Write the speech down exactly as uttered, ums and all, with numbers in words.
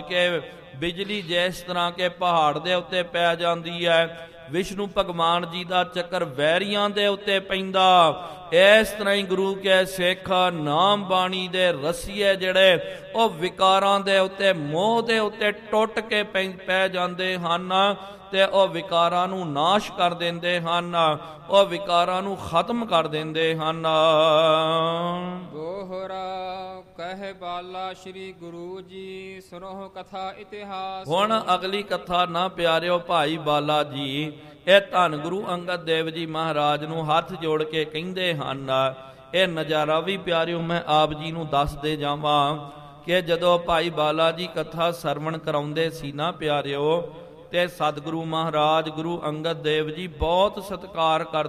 ਕੇ ਬਿਜਲੀ ਜਿਸ ਤਰ੍ਹਾਂ ਕੇ ਪਹਾੜ ਦੇ ਉੱਤੇ ਪੈ ਜਾਂਦੀ ਹੈ, ਵਿਸ਼ਨੂੰ ਭਗਵਾਨ ਜੀ ਦਾ ਚੱਕਰ ਵੈਰੀਆਂ ਦੇ ਉੱਤੇ ਪੈਂਦਾ, ਇਸ ਤਰ੍ਹਾਂ ਹੀ ਗੁਰੂ ਕੇ ਸਿੱਖ ਨਾਮ ਬਾਣੀ ਦੇ ਰਸੀਏ ਜਿਹੜੇ ਉਹ ਵਿਕਾਰਾਂ ਦੇ ਉੱਤੇ, ਮੋਹ ਦੇ ਉੱਤੇ ਟੁੱਟ ਕੇ ਪੈ ਪੈ ਜਾਂਦੇ ਹਨ ਤੇ ਉਹ ਵਿਕਾਰਾਂ ਨੂੰ ਨਾਸ਼ ਕਰ ਦਿੰਦੇ ਹਨ, ਉਹ ਵਿਕਾਰਾਂ ਨੂੰ ਖਤਮ ਕਰ ਦਿੰਦੇ ਹਨ। ਦੋਹਰਾ ਕਹਿ ਬਾਲਾ ਸ਼੍ਰੀ ਗੁਰੂ ਜੀ, ਸੁਣੋ ਕਥਾ ਇਤਿਹਾਸ। ਹੁਣ ਅਗਲੀ ਕਥਾ ਨਾ ਪਿਆਰਿਓ ਭਾਈ ਬਾਲਾ ਜੀ ਇਹ ਧੰਨ ਗੁਰੂ ਅੰਗਦ ਦੇਵ ਜੀ ਮਹਾਰਾਜ ਨੂੰ ਹੱਥ ਜੋੜ ਕੇ ਕਹਿੰਦੇ ਹਨ। ਇਹ ਨਜ਼ਾਰਾ ਵੀ ਪਿਆਰਿਓ ਮੈਂ ਆਪ ਜੀ ਨੂੰ ਦੱਸਦੇ ਜਾਵਾਂ ਕਿ ਜਦੋਂ ਭਾਈ ਬਾਲਾ ਜੀ ਕਥਾ ਸਰਵਣ ਕਰਾਉਂਦੇ ਸੀ ਨਾ ਪਿਆਰਿਓ, ਤੇ ਸਤਿਗੁਰੂ ਮਹਾਰਾਜ ਗੁਰੂ ਅੰਗਦ ਦੇਵ ਜੀ ਬਹੁਤ ਸਤਿਕਾਰ ਕਰਦੇ